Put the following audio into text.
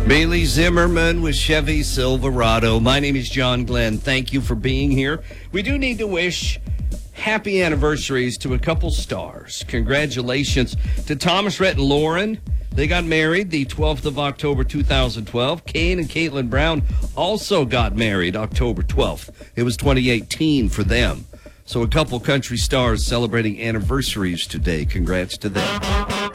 Bailey Zimmerman with Chevy Silverado. My name is John Glenn. Thank you for being here. We do need to wish happy anniversaries to a couple stars. Congratulations to Thomas Rhett and Lauren. They got married the 12th of October, 2012. Kane and Caitlin Brown also got married October 12th. It was 2018 for them. So a couple country stars celebrating anniversaries today. Congrats to them.